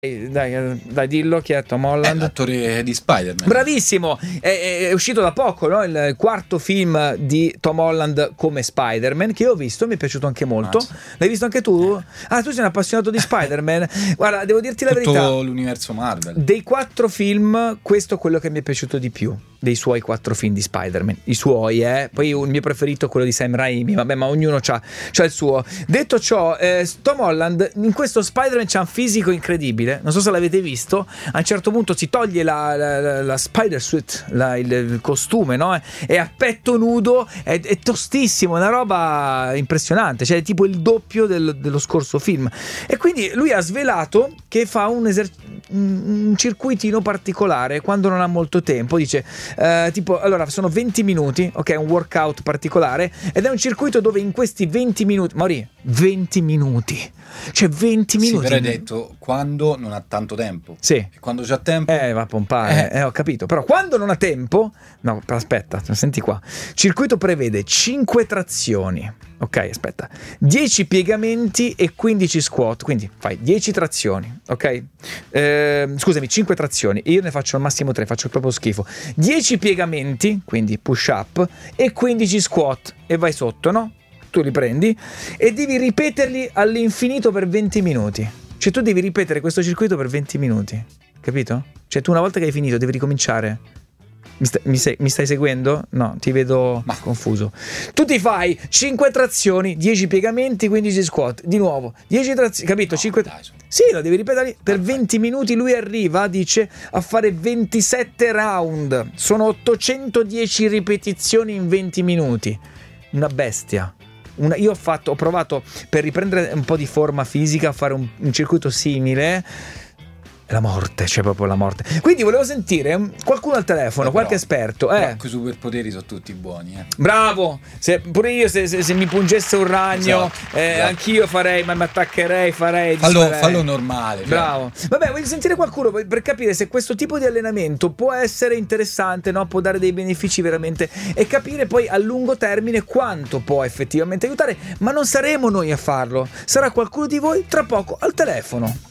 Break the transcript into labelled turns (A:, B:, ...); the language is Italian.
A: Dai, dillo chi è Tom Holland?
B: L'attore di Spider-Man.
A: Bravissimo, è uscito da poco, no? Il quarto film di Tom Holland come Spider-Man, che io ho visto, mi è piaciuto anche molto. L'hai visto anche tu? Ah, tu sei un appassionato di Spider-Man. Guarda, devo dirti la verità,
B: tutto l'universo Marvel.
A: dei 4 film, questo è quello che mi è piaciuto di più dei suoi 4 film di Spider-Man. I suoi, poi il mio preferito è quello di Sam Raimi, vabbè, ma ognuno c'ha il suo. Detto ciò, Tom Holland in questo Spider-Man c'ha un fisico incredibile. Non so se l'avete visto. A un certo punto si toglie la Spider Suit, il costume, no? È a petto nudo, è tostissimo, è una roba impressionante, cioè è tipo il doppio dello scorso film. E quindi lui ha svelato che fa un circuitino particolare quando non ha molto tempo. Dice tipo, allora sono 20 minuti, ok, un workout particolare, ed è un circuito dove in questi 20 minuti, Mauri, 20 minuti, cioè 20 minuti.
B: Sì, però hai detto quando non ha tanto tempo.
A: Sì.
B: E quando c'ha tempo
A: va a pompare, ho capito. Però quando non ha tempo, no, aspetta, senti qua. Circuito prevede 5 trazioni. Ok, aspetta. 10 piegamenti e 15 squat. Quindi fai 10 trazioni, ok? Scusami, 5 trazioni. Io ne faccio al massimo 3, faccio proprio schifo. 10 piegamenti, quindi push up, e 15 squat. E vai sotto, no? Tu li prendi e devi ripeterli all'infinito per 20 minuti. Cioè tu devi ripetere questo circuito per 20 minuti, capito? Cioè tu una volta che hai finito devi ricominciare. Mi stai seguendo? No, ti vedo confuso. Tu ti fai 5 trazioni, 10 piegamenti, 15 squat. Di nuovo 10 trazioni, capito? 5. Sì, lo devi ripetere per 20 minuti. Lui arriva, dice, a fare 27 round. Sono 810 ripetizioni in 20 minuti. Una bestia. Io ho provato, per riprendere un po' di forma fisica, a fare un circuito simile. La morte, c'è proprio la morte. Quindi volevo sentire qualcuno al telefono, qualche esperto.
B: Quei superpoteri sono tutti buoni.
A: Bravo! Pure io, se mi pungesse un ragno, esatto. Anch'io farei, ma mi attaccherei,
B: fallo normale.
A: Bravo. Vabbè, voglio sentire qualcuno per capire se questo tipo di allenamento può essere interessante, no? Può dare dei benefici veramente, e capire poi a lungo termine quanto può effettivamente aiutare. Ma non saremo noi a farlo, sarà qualcuno di voi tra poco al telefono.